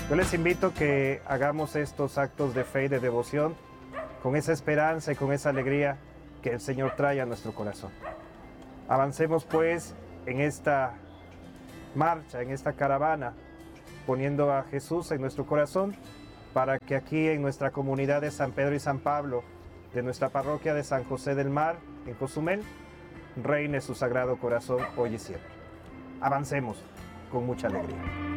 Yo les invito que hagamos estos actos de fe y de devoción con esa esperanza y con esa alegría que el Señor trae a nuestro corazón. Avancemos pues en esta marcha, en esta caravana, poniendo a Jesús en nuestro corazón, para que aquí en nuestra comunidad de San Pedro y San Pablo, de nuestra parroquia de San José del Mar, en Cozumel, reine su sagrado corazón hoy y siempre. Avancemos con mucha alegría.